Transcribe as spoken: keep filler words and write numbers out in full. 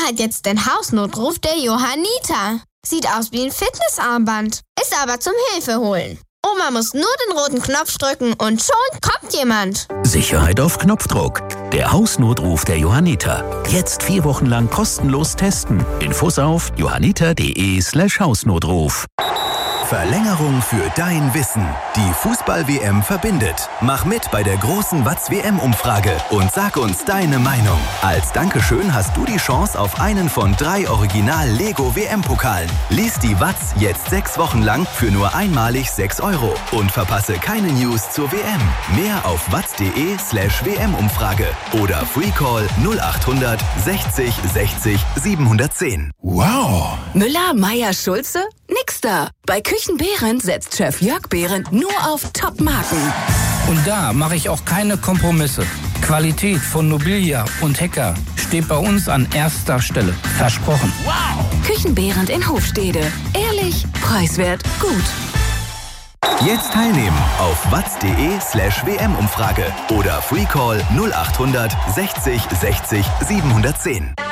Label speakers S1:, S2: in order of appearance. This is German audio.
S1: hat jetzt den Hausnotruf der Johanniter. Sieht aus wie ein Fitnessarmband, ist aber zum Hilfeholen. Oma muss nur den roten Knopf drücken und schon kommt jemand.
S2: Sicherheit auf Knopfdruck. Der Hausnotruf der Johanniter. Jetzt vier Wochen lang kostenlos testen. Infos auf johanniter.de slash Hausnotruf.
S3: Verlängerung für dein Wissen. Die Fußball-W M verbindet. Mach mit bei der großen Watz-W M-Umfrage und sag uns deine Meinung. Als Dankeschön hast du die Chance auf einen von drei Original-Lego-W M-Pokalen. Lies die Watz jetzt sechs Wochen lang für nur einmalig sechs Euro und verpasse keine News zur W M. Mehr auf watz.de slash WM-Umfrage oder Freecall null achthundert sechzig sechzig siebenhundertzehn.
S4: Wow!
S5: Müller, Meier, Schulze? Nix da. Bei Küchen Behrendt setzt Chef Jörg Behrendt nur auf Top-Marken.
S6: Und da mache ich auch keine Kompromisse. Qualität von Nobilia und Hecker steht bei uns an erster Stelle. Versprochen.
S5: Wow! Küchen Behrendt in Hofstede. Ehrlich, preiswert, gut.
S3: Jetzt teilnehmen auf watz.de slash WM-Umfrage oder Freecall null achthundert sechzig sechzig siebenhundertzehn.